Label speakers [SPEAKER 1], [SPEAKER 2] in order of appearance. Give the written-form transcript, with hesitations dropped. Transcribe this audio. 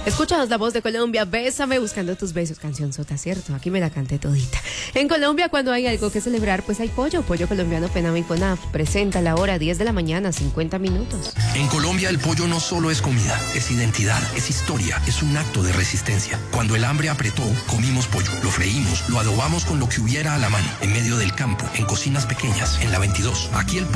[SPEAKER 1] Escuchamos la voz de Colombia, Bésame, buscando tus besos, canción sota, ¿cierto? Aquí me la canté todita. En Colombia, cuando hay algo que celebrar, pues hay pollo colombiano Penam y Conaf. Presenta la hora 10 de la mañana, 50 minutos.
[SPEAKER 2] En Colombia el pollo no solo es comida, es identidad, es historia, es un acto de resistencia. Cuando el hambre apretó, comimos pollo, lo freímos, lo adobamos con lo que hubiera a la mano, en medio del campo, en cocinas pequeñas, en la 22. Aquí el